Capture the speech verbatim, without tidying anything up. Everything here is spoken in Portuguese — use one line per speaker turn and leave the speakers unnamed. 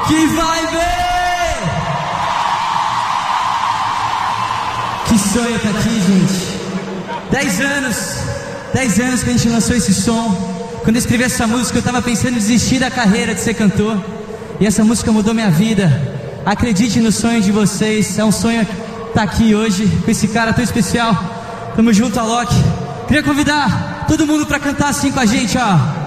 Que vai ver! Que sonho tá aqui, gente. Dez anos, dez anos que a gente lançou esse som. Quando eu escrevi essa música, eu tava pensando em desistir da carreira de ser cantor. E essa música mudou minha vida. Acredite no sonho de vocês. É um sonho estar aqui hoje com esse cara tão especial. Tamo junto, Alok. Queria convidar todo mundo pra cantar assim com a gente, ó.